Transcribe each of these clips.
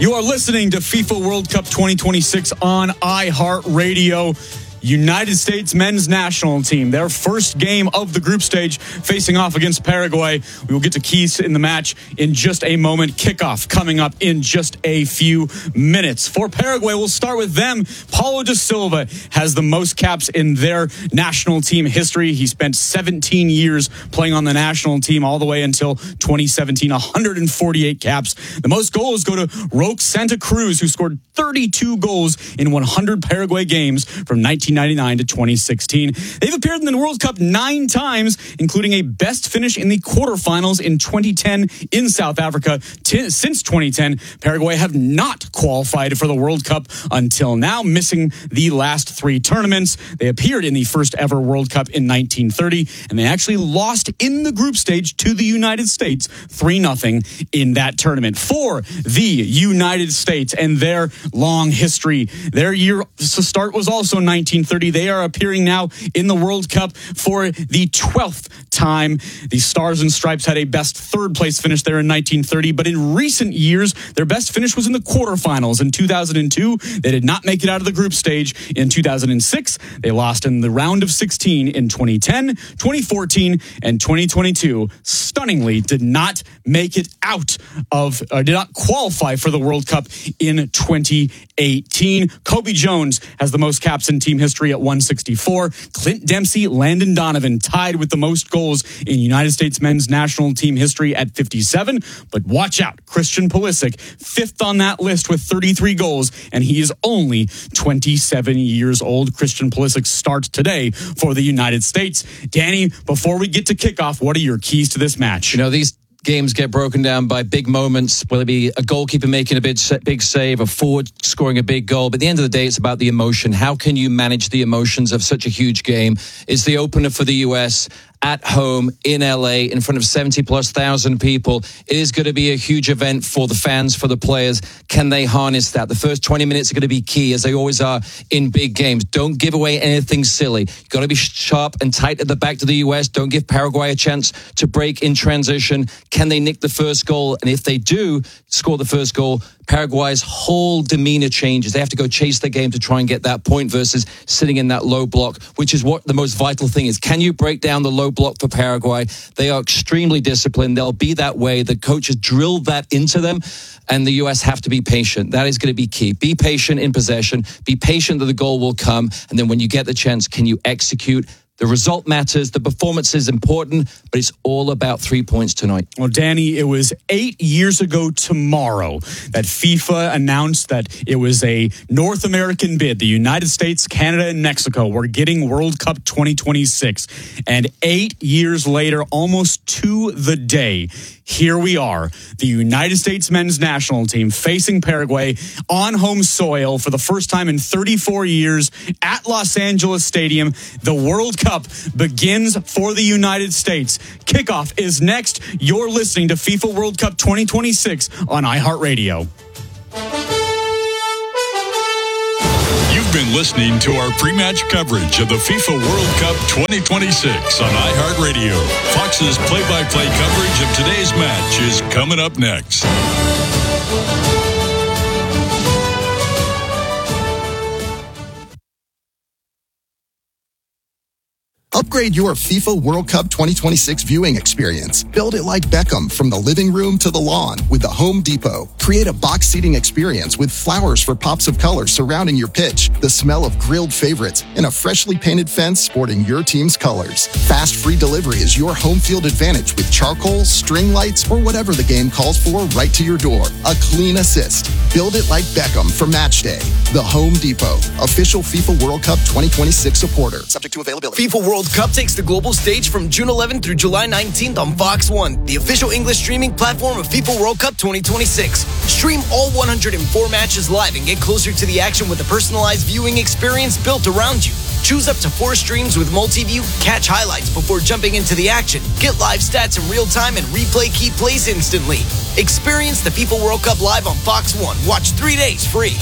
You are listening to FIFA World Cup 2026 on iHeartRadio. United States men's national team, their first game of the group stage, facing off against Paraguay. We will get to keys in the match in just a moment. Kickoff coming up in just a few minutes. For Paraguay, we'll start with them. Paulo da Silva has the most caps in their national team history. He spent 17 years playing on the national team all the way until 2017, 148 caps. The most goals go to Roque Santa Cruz, who scored 32 goals in 100 Paraguay games from 1999 to 2016. They've appeared in the World Cup 9 times, including a best finish in the quarterfinals in 2010 in South Africa. Since 2010, Paraguay have not qualified for the World Cup until now, missing the last 3 tournaments. They appeared in the first ever World Cup in 1930, and they actually lost in the group stage to the United States 3-0 in that tournament. For the United States and their long history, their year start was also 1930. They are appearing now in the World Cup for the 12th time. The Stars and Stripes had a best third place finish there in 1930, but in recent years, their best finish was in the quarterfinals. In 2002, they did not make it out of the group stage. In 2006, they lost in the round of 16. In 2010, 2014, and 2022, stunningly did not make it out of, did not qualify for the World Cup in 2018. Kobe Jones has the most caps in team history at 164. Clint Dempsey, Landon Donovan tied with the most goals in United States men's national team history at 57. But watch out, Christian Pulisic, 5th on that list with 33 goals, and he is only 27 years old. Christian Pulisic starts today for the United States. Danny, before we get to kickoff, what are your keys to this match? You know, these games get broken down by big moments, whether it be a goalkeeper making a big save, a forward scoring a big goal. But at the end of the day, it's about the emotion. How can you manage the emotions of such a huge game? It's the opener for the U.S. at home in LA in front of 70,000+ people. It is going to be a huge event for the fans, for the players. Can they harness that? The first 20 minutes are going to be key, as they always are in big games. Don't give away anything silly. You've got to be sharp and tight at the back to the U.S. Don't give Paraguay a chance to break in transition. Can they nick the first goal? And if they do score the first goal, Paraguay's whole demeanor changes. They have to go chase the game to try and get that point versus sitting in that low block, which is what the most vital thing is. Can you break down the low block for Paraguay? They are extremely disciplined. They'll be that way. The coaches drilled that into them, and the U.S. have to be patient. That is going to be key. Be patient in possession. Be patient that the goal will come. And then when you get the chance, can you execute? The result matters. The performance is important, but it's all about 3 points tonight. Well, Danny, it was 8 years ago tomorrow that FIFA announced that it was a North American bid. The United States, Canada, and Mexico were getting World Cup 2026. And 8 years later, almost to the day, here we are, the United States men's national team facing Paraguay on home soil for the first time in 34 years at Los Angeles Stadium. The World Cup begins for the United States. Kickoff is next. You're listening to FIFA World Cup 2026 on iHeartRadio. You've been listening to our pre-match coverage of the FIFA World Cup 2026 on iHeartRadio. Fox's play-by-play coverage of today's match is coming up next. Upgrade your FIFA World Cup 2026 viewing experience. Build it like Beckham from the living room to the lawn with the Home Depot. Create a box seating experience with flowers for pops of color surrounding your pitch, the smell of grilled favorites, and a freshly painted fence sporting your team's colors. Fast free delivery is your home field advantage with charcoal, string lights, or whatever the game calls for right to your door. A clean assist. Build it like Beckham for match day. The Home Depot, official FIFA World Cup 2026 supporter. Subject to availability. FIFA World Cup takes the global stage from June 11th through July 19th on Fox One, the official English streaming platform of FIFA World Cup 2026. Stream all 104 matches live and get closer to the action with a personalized viewing experience built around you. Choose up to 4 streams with multi-view, catch highlights before jumping into the action, get live stats in real time, and replay key plays instantly. Experience the FIFA World Cup live on Fox One. Watch 3 days free.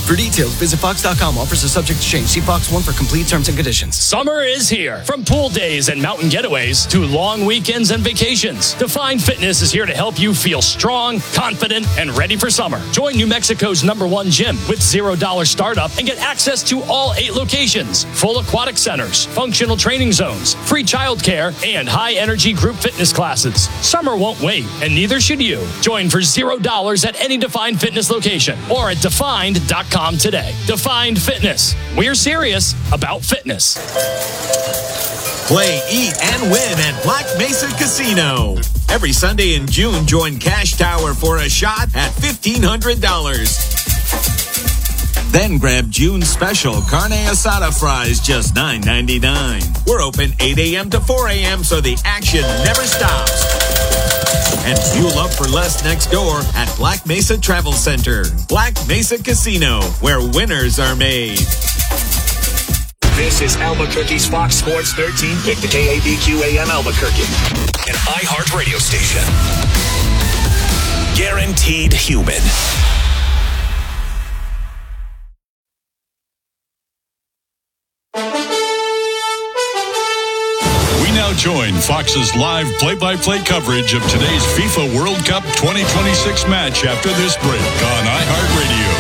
For details, visit Fox.com. Offers are subject to change. See Fox 1 for complete terms and conditions. Summer is here. From pool days and mountain getaways to long weekends and vacations, Define Fitness is here to help you feel strong, confident, and ready for summer. Join New Mexico's #1 gym with $0 startup and get access to all 8 locations, full aquatic centers, functional training zones, free childcare, and high-energy group fitness classes. Summer won't wait, and neither should you. Join for $0 at any Define Fitness location or at defined.com today. Defined Fitness. We're serious about fitness. Play, eat, and win at Black Mesa Casino. Every Sunday in June, join Cash Tower for a shot at $1,500. Then grab June's special carne asada fries, just $9.99. We're open 8 a.m. to 4 a.m., so the action never stops. And fuel up for less next door at Black Mesa Travel Center. Black Mesa Casino, where winners are made. This is Albuquerque's Fox Sports 1350 KABQ AM Albuquerque, an iHeart radio station. Guaranteed human. Now join Fox's live play-by-play coverage of today's FIFA World Cup 2026 match after this break on iHeartRadio.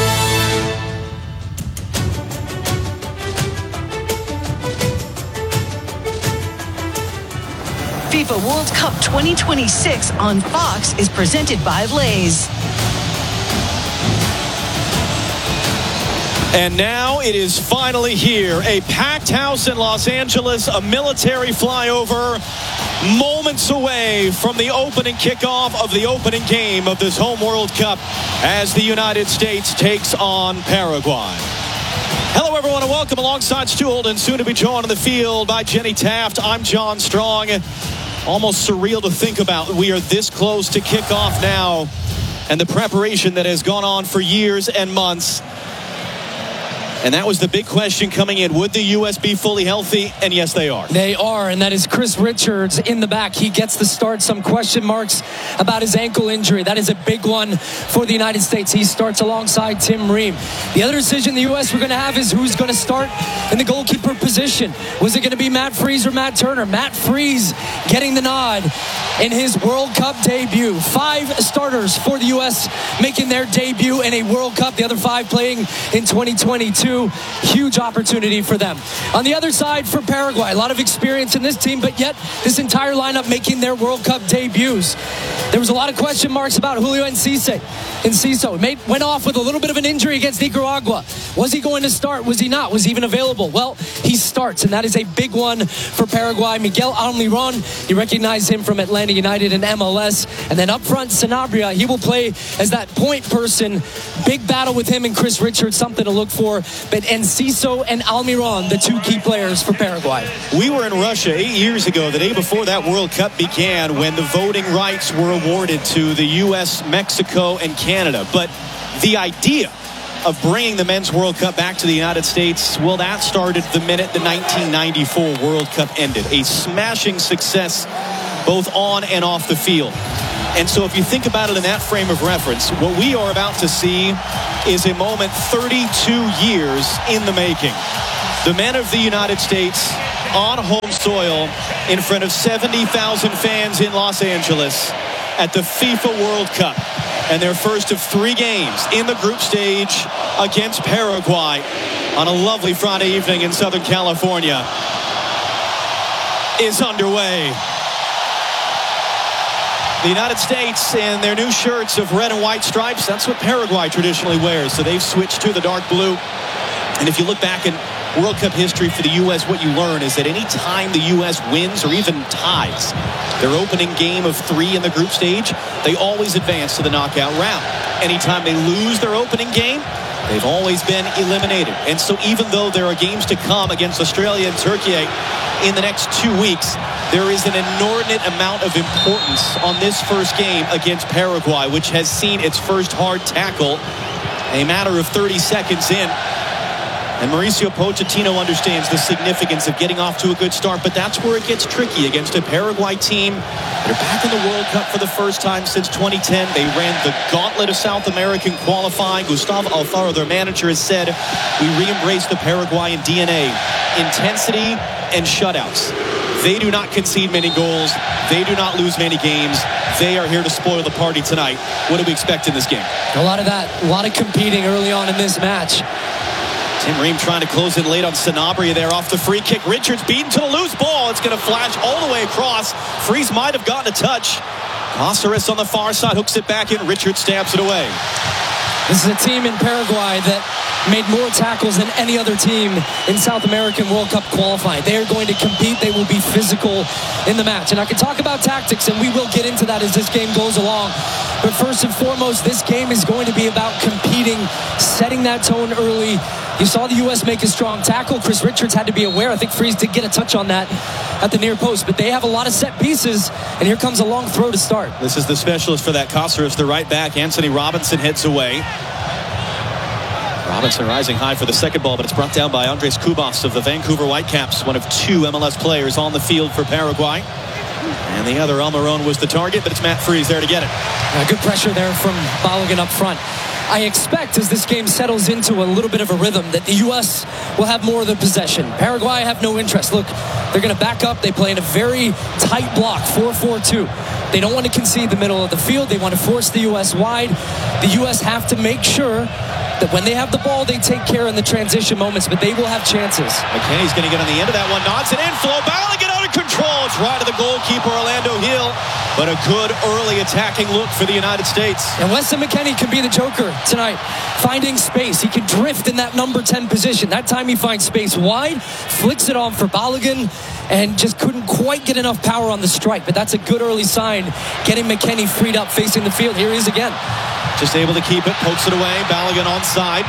FIFA World Cup 2026 on Fox is presented by Lay's. And now it is finally here. A packed house in Los Angeles, a military flyover, moments away from the opening kickoff of the opening game of this home World Cup as the United States takes on Paraguay. Hello, everyone, and welcome alongside Stu Holden, soon to be joined on the field by Jenny Taft. I'm John Strong. Almost surreal to think about. We are this close to kickoff now, and the preparation that has gone on for years and months. And that was the big question coming in. Would the U.S. be fully healthy? And yes, they are. They are, and that is Chris Richards in the back. He gets the start. Some question marks about his ankle injury. That is a big one for the United States. He starts alongside Tim Ream. The other decision the U.S. we're going to have is who's going to start in the goalkeeper position. Was it going to be Matt Freese or Matt Turner? Matt Freese getting the nod in his World Cup debut. 5 starters for the U.S. making their debut in a World Cup. The other 5 playing in 2022. Huge opportunity for them. On the other side for Paraguay, a lot of experience in this team, but yet this entire lineup making their World Cup debuts. There was a lot of question marks about Julio Enciso. Went off with a little bit of an injury against Nicaragua. Was he going to start? Was he not? Was he even available? Well, he starts, and that is a big one for Paraguay. Miguel Almiron, you recognize him from Atlanta United and MLS. And then up front, Sanabria, he will play as that point person. Big battle with him and Chris Richards, something to look for. But Enciso and Almiron, the 2 key players for Paraguay. We were in Russia 8 years ago, the day before that World Cup began, when the voting rights were awarded to the U.S., Mexico, and Canada. But the idea of bringing the Men's World Cup back to the United States, well, that started the minute the 1994 World Cup ended. A smashing success both on and off the field. And so if you think about it in that frame of reference, what we are about to see is a moment 32 years in the making. The men of the United States on home soil in front of 70,000 fans in Los Angeles at the FIFA World Cup. And their first of 3 games in the group stage against Paraguay on a lovely Friday evening in Southern California is underway. The United States in their new shirts of red and white stripes, that's what Paraguay traditionally wears. So they've switched to the dark blue. And if you look back in World Cup history for the U.S., what you learn is that any time the U.S. wins or even ties their opening game of 3 in the group stage, they always advance to the knockout round. Anytime they lose their opening game, they've always been eliminated. And so even though there are games to come against Australia and Turkey in the next 2 weeks, there is an inordinate amount of importance on this first game against Paraguay, which has seen its first hard tackle a matter of 30 seconds in. And Mauricio Pochettino understands the significance of getting off to a good start, but that's where it gets tricky against a Paraguay team. They're back in the World Cup for the first time since 2010. They ran the gauntlet of South American qualifying. Gustavo Alfaro, their manager, has said, we re-embrace the Paraguayan DNA, intensity and shutouts. They do not concede many goals. They do not lose many games. They are here to spoil the party tonight. What do we expect in this game? A lot of that, a lot of competing early on in this match. Tim Ream trying to close in late on Sanabria there off the free kick. Richards beaten to the loose ball. It's going to flash all the way across. Freeze might have gotten a touch. Caceres on the far side hooks it back in. Richards stabs it away. This is a team in Paraguay that made more tackles than any other team in South American World Cup qualifying. They are going to compete. They will be physical in the match. And I can talk about tactics, and we will get into that as this game goes along. But first and foremost, this game is going to be about competing, setting that tone early. You saw the U.S. make a strong tackle. Chris Richards had to be aware. I think Freeze did get a touch on that at the near post. But they have a lot of set pieces, and here comes a long throw to start. This is the specialist for that. Caceres, the right back. Anthony Robinson heads away. Robinson rising high for the second ball, but it's brought down by Andres Cubas of the Vancouver Whitecaps, one of two MLS players on the field for Paraguay. And the other, Almiron, was the target, but it's Matt Freeze there to get it. Good pressure there from Balogun up front. I expect as this game settles into a little bit of a rhythm that the U.S. will have more of the possession. Paraguay have no interest. Look, they're going to back up. They play in a very tight block, 4-4-2. They don't want to concede the middle of the field. They want to force the U.S. wide. The U.S. have to make sure that when they have the ball, they take care in the transition moments, but they will have chances. McKenny's going to get on the end of that one. Nods it in. Flo Balogun out of control. It's right to the goalkeeper, Orlando Hill. But a good early attacking look for the United States. And Weston McKennie can be the joker tonight. Finding space. He can drift in that number 10 position. That time he finds space wide, flicks it on for Balogun, and just couldn't quite get enough power on the strike. But that's a good early sign, getting McKennie freed up facing the field. Here he is again. Just able to keep it, pokes it away. Balogun onside.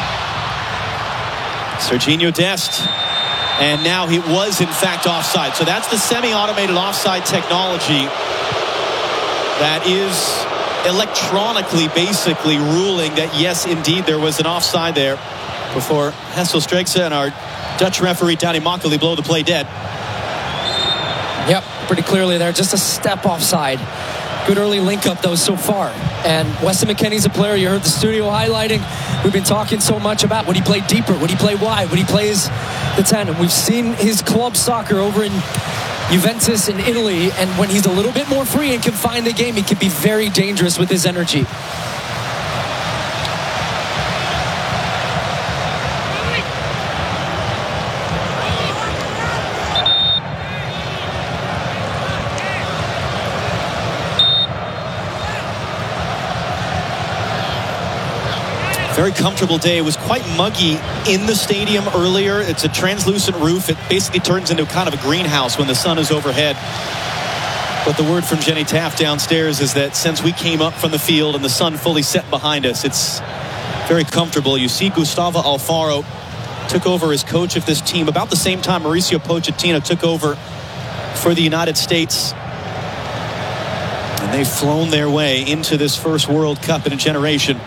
Serginho Dest. And now he was, in fact, offside. So that's the semi-automated offside technology that is electronically basically ruling that, yes, indeed, there was an offside there before Hessel Strijkse and our Dutch referee, Danny Makkely, blow the play dead. Yep, pretty clearly there. Just a step offside. Good early link up, though, so far. And Weston McKennie's a player you heard the studio highlighting. We've been talking so much about would he play deeper, would he play wide, would he play as the 10. And we've seen his club soccer over in Juventus in Italy. And when he's a little bit more free and can find the game, he can be very dangerous with his energy. Very comfortable day. It was quite muggy in the stadium earlier. It's a translucent roof. It basically turns into kind of a greenhouse when the sun is overhead. But the word from Jenny Taft downstairs is that since we came up from the field and the sun fully set behind us, it's very comfortable. You see Gustavo Alfaro took over as coach of this team about the same time Mauricio Pochettino took over for the United States. And they've flown their way into this first World Cup in a generation.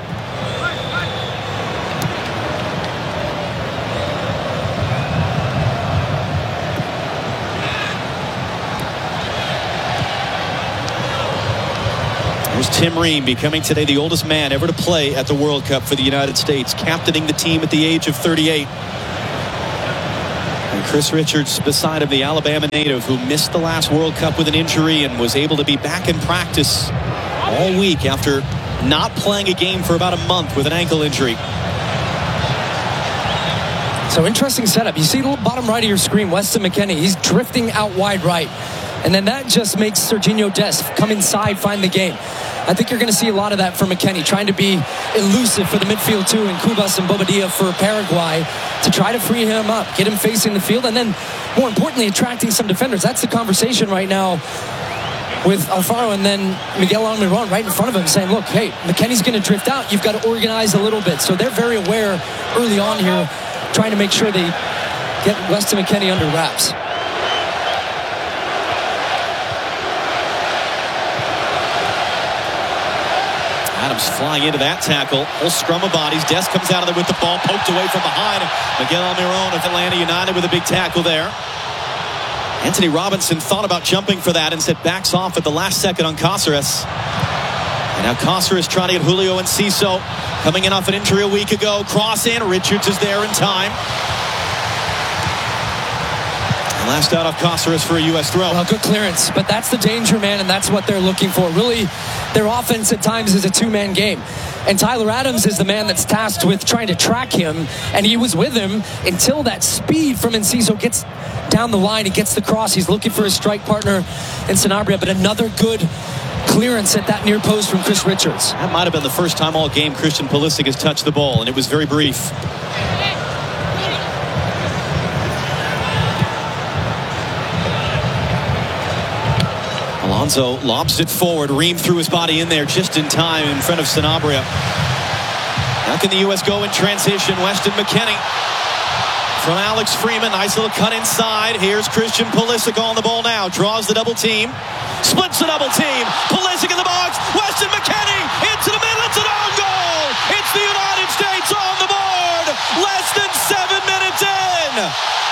Here's Tim Ream, becoming today the oldest man ever to play at the World Cup for the United States, captaining the team at the age of 38. And Chris Richards beside him, the Alabama native who missed the last World Cup with an injury and was able to be back in practice all week after not playing a game for about a month with an ankle injury. So interesting setup. You see the bottom right of your screen, Weston McKennie. He's drifting out wide right. And then that just makes Serginho Dest come inside, find the game. I think you're going to see a lot of that for McKennie, trying to be elusive for the midfield too, and Cubas and Bobadilla for Paraguay to try to free him up, get him facing the field, and then more importantly, attracting some defenders. That's the conversation right now with Alfaro and then Miguel Almiron right in front of him saying, look, hey, McKennie's going to drift out. You've got to organize a little bit. So they're very aware early on here, trying to make sure they get Weston McKennie under wraps. Adam Comes flying into that tackle. Whole scrum of bodies. Des comes out of there with the ball, poked away from behind. Miguel Almiron of Atlanta United with a big tackle there. Anthony Robinson thought about jumping for that and said backs off at the last second on Cáceres. And now Cáceres trying to get Julio Enciso coming in off an injury a week ago. Cross in. Richards is there in time. And last out of Cáceres for a U.S. throw. Well, good clearance, but that's the danger, man, and that's what they're looking for. Really, their offense at times is a two-man game. And Tyler Adams is the man that's tasked with trying to track him, and he was with him until that speed from Enciso gets down the line. He gets the cross. He's looking for his strike partner in Sanabria, but another good clearance at that near post from Chris Richards. That might have been the first time all game Christian Pulisic has touched the ball, and it was very brief. Alonso lobs it forward. Ream threw his body in there just in time in front of Sanabria. How can the U.S. go in transition? Weston McKennie from Alex Freeman. Nice little cut inside. Here's Christian Pulisic on the ball now. Draws the double team. Splits the double team. Pulisic in the box. Weston McKennie into the middle. It's an own goal. It's the United States on the board. Less than 7 minutes in.